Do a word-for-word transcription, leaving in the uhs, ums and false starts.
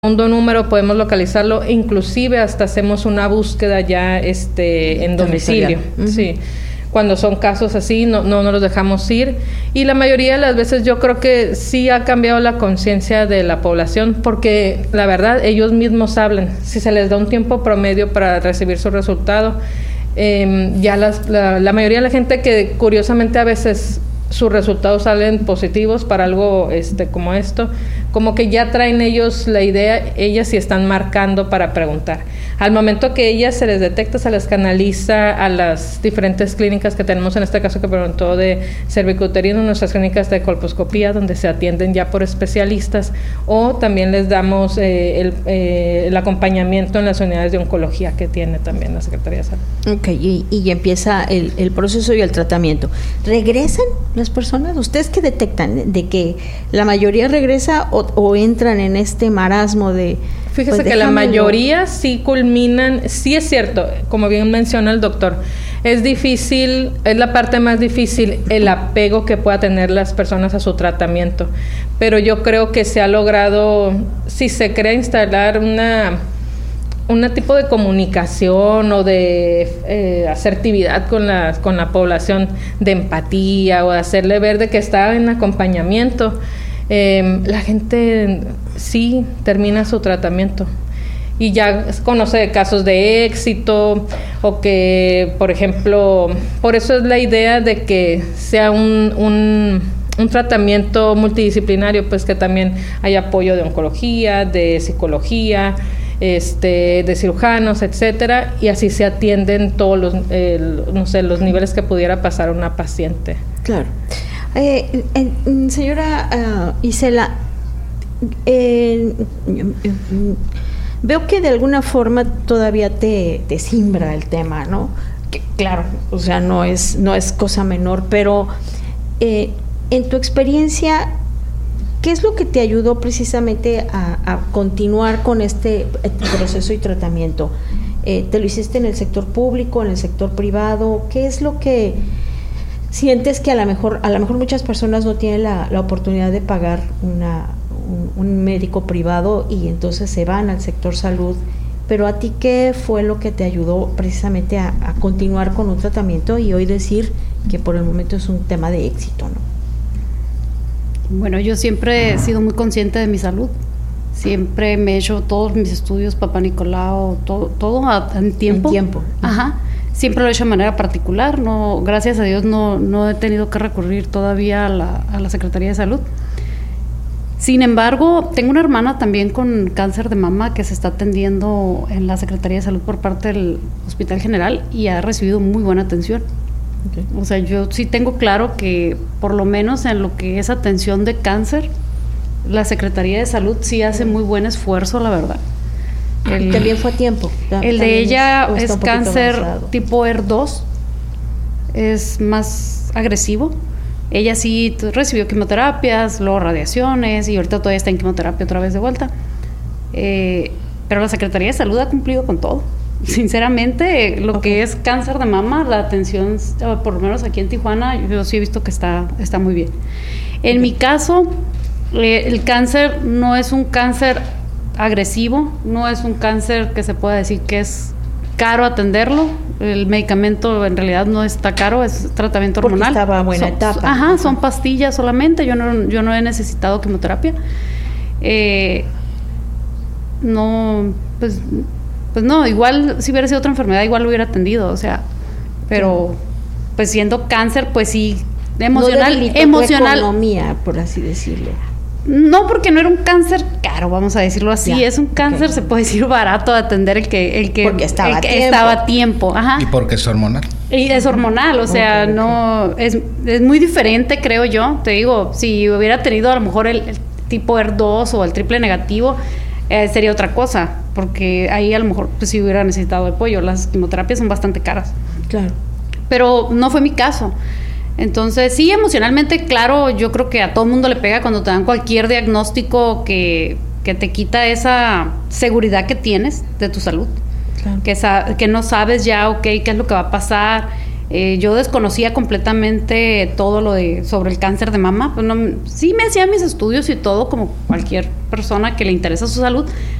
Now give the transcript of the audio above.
segundo número podemos localizarlo, inclusive hasta hacemos una búsqueda ya este en domicilio. Uh-huh. Sí. Cuando son casos así, no, no, no los dejamos ir. Y la mayoría de las veces yo creo que sí ha cambiado la conciencia de la población, porque la verdad ellos mismos hablan. Si se les da un tiempo promedio para recibir su resultado, eh, ya las, la, la mayoría de la gente que curiosamente a veces sus resultados salen positivos para algo este como esto, como que ya traen ellos la idea, ellas sí están marcando para preguntar. Al momento que ellas se les detecta, se les canaliza a las diferentes clínicas que tenemos, en este caso que preguntó de cervicuterino, nuestras clínicas de colposcopía, donde se atienden ya por especialistas, o también les damos eh, el, eh, el acompañamiento en las unidades de oncología que tiene también la Secretaría de Salud. Ok, y, y empieza el, el proceso y el tratamiento. ¿Regresan las personas? ¿Ustedes qué detectan? ¿De que la mayoría regresa o, o entran en este marasmo de... Fíjese pues, que la mayoría sí culminan, sí es cierto, como bien menciona el doctor, es difícil, es la parte más difícil el apego que pueda tener las personas a su tratamiento, pero yo creo que se ha logrado, si se crea instalar una... un tipo de comunicación o de eh, asertividad con la, con la población, de empatía o de hacerle ver de que está en acompañamiento, eh, la gente sí termina su tratamiento y ya conoce casos de éxito o que, por ejemplo, por eso es la idea de que sea un... un un tratamiento multidisciplinario, pues que también hay apoyo de oncología, de psicología, este, de cirujanos, etcétera, y así se atienden todos los, eh, no sé, los niveles que pudiera pasar una paciente. Claro. Eh, eh, señora uh, Isela, eh, veo que de alguna forma todavía te, te simbra el tema, ¿no? Que, claro, o sea, no es, no es cosa menor, pero eh, en tu experiencia, ¿qué es lo que te ayudó precisamente a, a continuar con este proceso y tratamiento? Eh, ¿Te lo hiciste en el sector público, en el sector privado? ¿Qué es lo que sientes que a lo mejor, a lo mejor muchas personas no tienen la, la oportunidad de pagar una, un, un médico privado y entonces se van al sector salud? Pero a ti, ¿qué fue lo que te ayudó precisamente a, a continuar con un tratamiento y hoy decir que por el momento es un tema de éxito, ¿no? Bueno, yo siempre he sido muy consciente de mi salud. Siempre me he hecho todos mis estudios, Papá Nicolau, todo, todo a, en tiempo. En tiempo. Ajá. Siempre lo he hecho de manera particular. No, gracias a Dios no, no he tenido que recurrir todavía a la, a la Secretaría de Salud. Sin embargo, tengo una hermana también con cáncer de mama que se está atendiendo en la Secretaría de Salud por parte del Hospital General y ha recibido muy buena atención. Okay. O sea, yo sí tengo claro que por lo menos en lo que es atención de cáncer, la Secretaría de Salud sí hace muy buen esfuerzo, la verdad. El, también fue a tiempo. El de ella es, es cáncer avanzado. Tipo E R dos, es más agresivo. Ella sí recibió quimioterapias, luego radiaciones y ahorita todavía está en quimioterapia otra vez de vuelta. Eh, pero la Secretaría de Salud ha cumplido con todo. Sinceramente, lo okay. que es cáncer de mama, la atención, por lo menos aquí en Tijuana, yo sí he visto que está, está muy bien. En okay. mi caso, eh, el cáncer no es un cáncer agresivo, no es un cáncer que se pueda decir que es caro atenderlo. El medicamento en realidad no está caro, es tratamiento hormonal. Porque estaba a buena son, etapa. Ajá, ajá, son pastillas solamente, yo no, yo no he necesitado quimioterapia. Eh, no, pues... Pues no, igual si hubiera sido otra enfermedad, igual lo hubiera atendido, o sea, pero pues siendo cáncer, pues sí, emocional, no emocional. Tu economía, por así decirlo. No, porque no era un cáncer caro, vamos a decirlo así, ya, es un cáncer, okay. se puede decir barato de atender el que, el que, porque estaba, el que tiempo. estaba a tiempo. Ajá. Y porque es hormonal. Y es hormonal, o sea, okay, no, okay. Es, es muy diferente, creo yo, te digo, si hubiera tenido a lo mejor el, el tipo E R dos o el triple negativo, eh, sería otra cosa, porque ahí a lo mejor pues sí hubiera necesitado apoyo. Las quimioterapias son bastante caras. Claro. Pero no fue mi caso. Entonces, sí, emocionalmente, claro, yo creo que a todo el mundo le pega cuando te dan cualquier diagnóstico que, que te quita esa seguridad que tienes de tu salud. Claro. Que, sa- que no sabes ya, ok, qué es lo que va a pasar. Eh, yo desconocía completamente todo lo de sobre el cáncer de mama. Pues no, sí me hacía mis estudios y todo como cualquier persona que le interesa su salud,